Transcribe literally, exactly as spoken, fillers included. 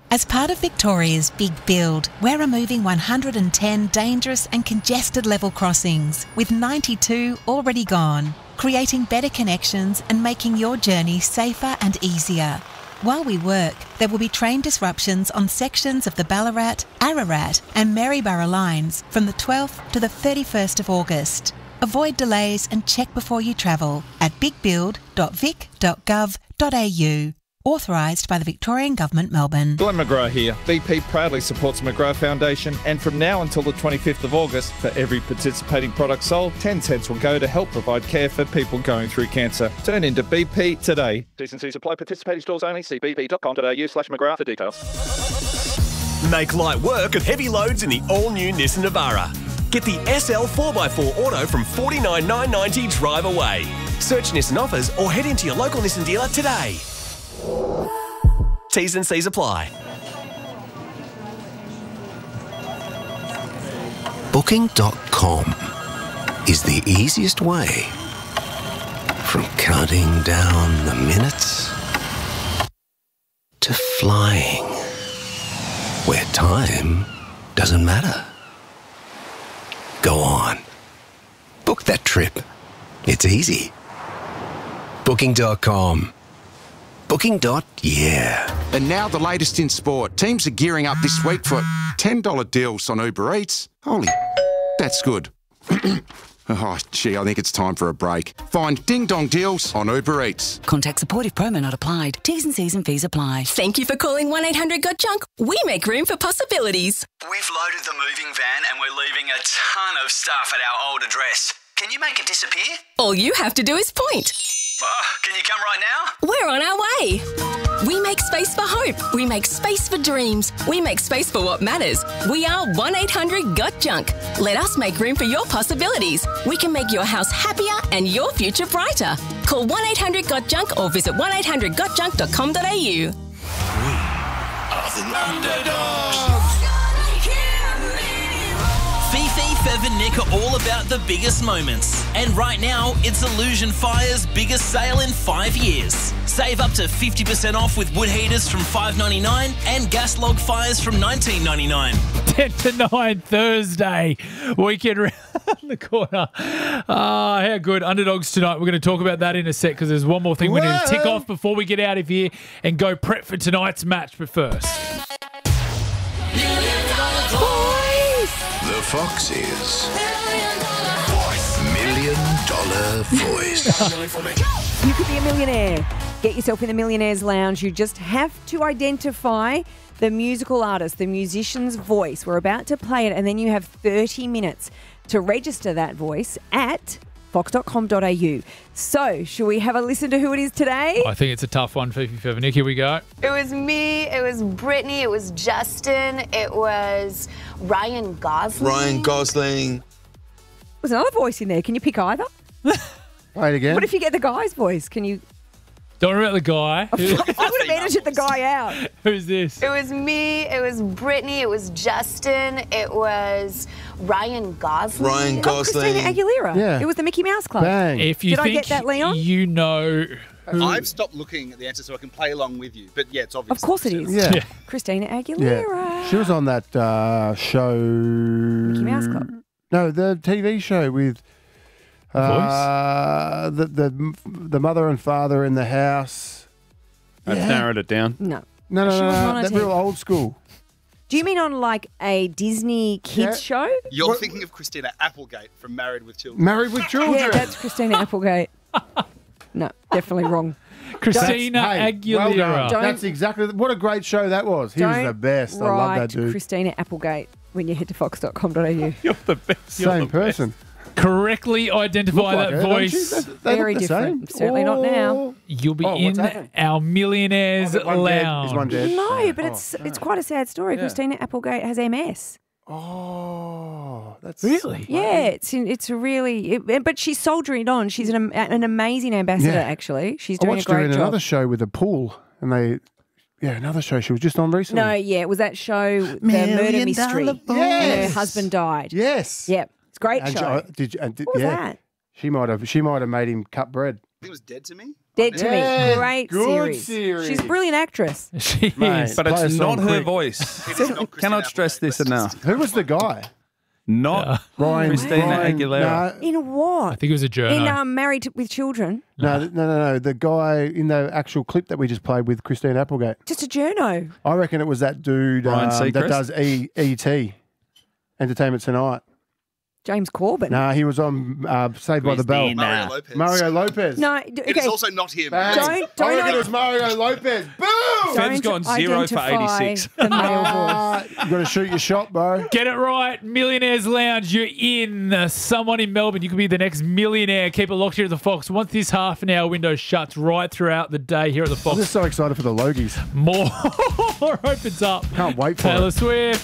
As part of Victoria's Big Build, we're removing one hundred ten dangerous and congested level crossings, with ninety-two already gone, creating better connections and making your journey safer and easier. While we work, there will be train disruptions on sections of the Ballarat, Ararat and Maryborough lines from the twelfth to the thirty-first of August. Avoid delays and check before you travel at big build dot vic dot gov dot a u. Authorised by the Victorian Government, Melbourne. Glenn McGrath here. B P proudly supports the McGrath Foundation, and from now until the twenty-fifth of August, for every participating product sold, ten cents will go to help provide care for people going through cancer. Turn into B P today. T's and C's apply. Participating stores only. See b p dot com dot a u slash McGrath for details. Make light work of heavy loads in the all-new Nissan Navara. Get the S L four by four Auto from forty-nine thousand nine hundred ninety drive away. Search Nissan offers or head into your local Nissan dealer today. T's and C's apply. Booking dot com is the easiest way from counting down the minutes to flying, where time doesn't matter. Go on. Book that trip. It's easy. Booking dot com. Booking. Yeah. And now the latest in sport. Teams are gearing up this week for ten dollar deals on Uber Eats. Holy, that's good. Oh, gee, I think it's time for a break. Find Ding Dong deals on Uber Eats. Contact supportive promo not applied. T's and C's and fees apply. Thank you for calling one eight hundred got junk. We make room for possibilities. We've loaded the moving van and we're leaving a ton of stuff at our old address. Can you make it disappear? All you have to do is point. Oh, can you come right now? We're on our way. We make space for hope. We make space for dreams. We make space for what matters. We are one eight hundred got junk. Let us make room for your possibilities. We can make your house happier and your future brighter. Call one eight hundred got junk or visit one eight hundred got junk dot com dot a u. We are the underdogs. Fifi, Fev and Nick are all about the biggest moments. And right now, it's Illusion Fire's biggest sale in five years. Save up to fifty percent off with wood heaters from five dollars ninety-nine and gas log fires from nineteen ninety-nine. ten to nine Thursday. Weekend round the corner. Ah, how good. Underdogs tonight. We're going to talk about that in a sec because there's one more thing we need to tick off before we get out of here and go prep for tonight's match. But first... The Foxes. Million Dollar Voice. You could be a millionaire. Get yourself in the Millionaires Lounge. You just have to identify the musical artist, the musician's voice. We're about to play it, and then you have thirty minutes to register that voice at fox dot com dot a u. So, should we have a listen to who it is today? I think it's a tough one, Fifi Fev. Nick, here we go. It was me, it was Brittany, it was Justin, it was Ryan Gosling. Ryan Gosling. There's another voice in there. Can you pick either? Wait again. What if you get the guy's voice? Can you... Don't worry about the guy. I would have edited the guy out. Who's this? It was me, it was Brittany, it was Justin, it was Ryan Gosling. Ryan Gosling. Oh, Christina Aguilera. Yeah. It was the Mickey Mouse Club. Bang. If you Did think I get that, Leon? you know... Who... I've stopped looking at the answer so I can play along with you. But yeah, it's obvious. Of course it is. Yeah. Yeah. Christina Aguilera. Yeah. She was on that uh, show. Mickey Mouse Club. No, the T V show with uh, the the the mother and father in the house. I've Yeah. narrowed it down. No. No, no, She no, wasn't no, on a that T V. real old school. Do you mean on like a Disney kids show? You're What- thinking of Christina Applegate from Married with Children. Married with Children. Yeah, that's Christina Applegate. No, definitely wrong. Christina Hey, Aguilera. well done. Don't- That's exactly what a great show that was. He was Don't the best. I love write that dude. Christina Applegate when you head to fox dot com dot a u. You're the best. You're Same the person. Correctly identify Look like that her, don't you? voice. They- they Very look the different. same. Certainly not now. Oh. You'll be Oh, what's in happening? our Millionaires Oh, one dead. Lounge. Is one dead? No, but Oh, it's no. it's quite a sad story. Yeah. Christina Applegate has M S. Oh, that's Really? Yeah, it's it's a really, it, but she's soldiering on. She's an an amazing ambassador. Yeah. Actually, she's I doing a watched her great in job. another show with a pool, and they, yeah, another show she was just on recently. No, yeah, it was that show, the Million murder mystery, Dollar Voice. and her Yes. husband died. Yes. Yep, it's a great And she- show. uh, did you, and did, What was yeah, that? She might have. She might have made him cut bread. think it was Dead to Me. Dead to Yeah, Me. Great good series. series. She's a brilliant actress. She Mate, is. But play a it's song not her quick. voice. It is not Cannot Christina stress Applegate, this but enough. Who was the guy? Not Ryan. Christina Ryan, Aguilera. No, In what? I think it was a journo. In um, Married to- with Children. no, no, no, no. The guy in the actual clip that we just played with Christine Applegate. Just a journo. I reckon it was that dude Ryan um, that Seacrest? does E E.T. Entertainment Tonight. James Corbyn. Nah, he was on uh, Saved by the Bell. Mario Lopez. Mario Lopez. No, d- It is okay. also not him. Bang. Don't- I don't reckon I- it was Mario Lopez. Boom! Fev's Don't gone zero for identify eighty-six. The male voice. Ah, you got to shoot your shot, bro. Get it right. Millionaires Lounge, you're in. Uh, someone in Melbourne, you could be the next millionaire. Keep it locked here at the Fox. Once this half an hour window shuts right throughout the day here at the I'm Fox, just so excited for the Logies. more opens up. Can't wait for Taylor it. Swift.